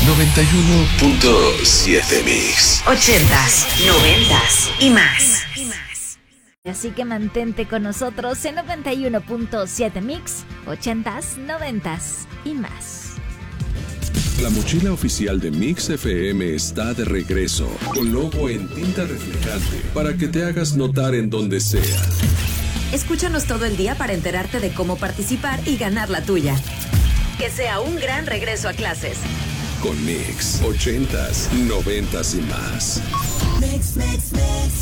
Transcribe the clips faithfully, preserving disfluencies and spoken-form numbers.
noventa y uno punto siete Mix. Ochentas, noventas y más. Así que mantente con nosotros en noventa y uno punto siete Mix, ochentas, noventas y más. La mochila oficial de Mix F M está de regreso, con logo en tinta reflejante, para que te hagas notar en donde sea. Escúchanos todo el día para enterarte de cómo participar y ganar la tuya. Que sea un gran regreso a clases. Con Mix, ochentas, noventas y más. Mix, mix, mix.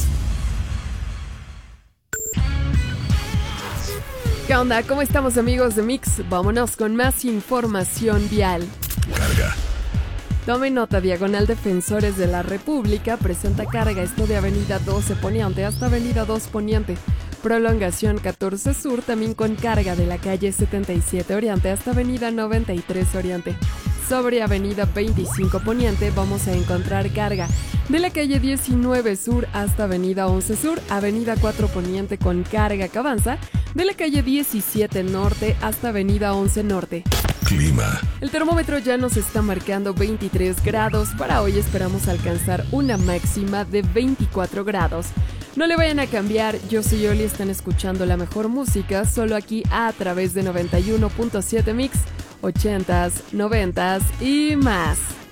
¿Qué onda? ¿Cómo estamos, amigos de Mix? Vámonos con más información vial. Carga. Tome nota, Diagonal Defensores de la República presenta carga esto de Avenida doce Poniente hasta Avenida dos Poniente. Prolongación catorce Sur también con carga de la calle setenta y siete Oriente hasta Avenida noventa y tres Oriente. Sobre Avenida veinticinco Poniente vamos a encontrar carga de la calle diecinueve Sur hasta Avenida once Sur, Avenida cuatro Poniente con carga que avanza de la calle diecisiete Norte hasta Avenida once Norte. Clima. El termómetro ya nos está marcando veintitrés grados. Para hoy esperamos alcanzar una máxima de veinticuatro grados. No le vayan a cambiar, yo soy Oli, están escuchando la mejor música solo aquí a través de noventa y uno punto siete Mix, ochentas, noventas y más.